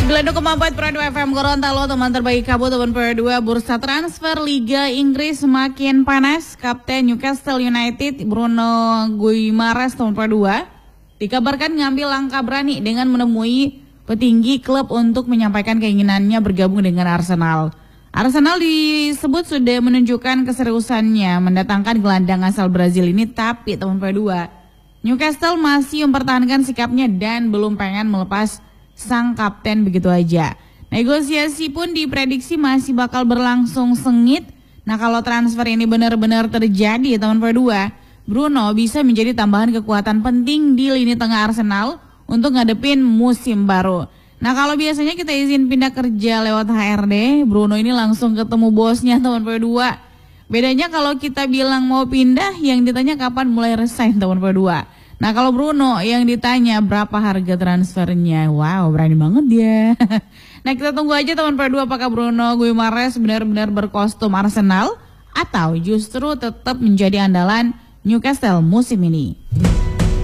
92,4 Pro 2 FM Gorontalo, teman terbaik kabut teman Pro 2. Bursa transfer Liga Inggris semakin panas. Kapten Newcastle United Bruno Guimaraes teman Pro 2 dikabarkan ngambil langkah berani dengan menemui petinggi klub untuk menyampaikan keinginannya bergabung dengan Arsenal. Arsenal disebut sudah menunjukkan keseriusannya mendatangkan gelandang asal Brazil ini, tapi teman Pro 2 Newcastle masih mempertahankan sikapnya dan belum pengen melepas sang kapten begitu aja. Negosiasi pun diprediksi masih bakal berlangsung sengit. Nah, kalau transfer ini benar-benar terjadi, teman Pro 2, Bruno bisa menjadi tambahan kekuatan penting di lini tengah Arsenal untuk ngadepin musim baru. Nah, kalau biasanya kita izin pindah kerja lewat HRD, Bruno ini langsung ketemu bosnya, teman Pro 2. Bedanya kalau kita bilang mau pindah, yang ditanya kapan mulai resign, teman Pro 2. Nah, kalau Bruno yang ditanya berapa harga transfernya, wow, berani banget dia. Nah, kita tunggu aja teman Pro 2, apakah Bruno Guimaraes benar-benar berkostum Arsenal atau justru tetap menjadi andalan Newcastle musim ini.